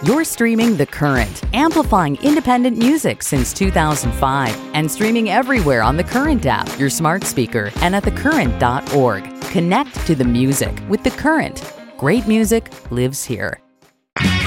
You're streaming The Current, amplifying independent music since 2005 and streaming everywhere on the Current app, your smart speaker, and at thecurrent.org. Connect to the music with The Current. Great music lives here.